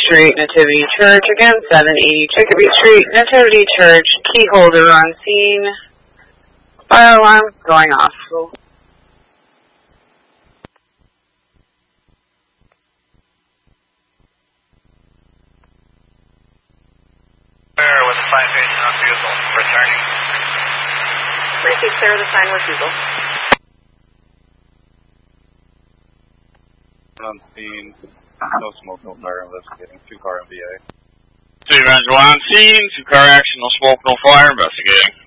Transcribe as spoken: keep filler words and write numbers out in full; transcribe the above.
Street, Nativity Church. Again, seven eighty Chicopee Street, Nativity Church. Key holder on scene. Fire alarm going off. With the sign facing on vehicle, returning. Receive clear the sign refusal. On scene, no smoke, no fire, investigating. Two car M V A. City Manager one on scene, two car action, no smoke, no fire, investigating.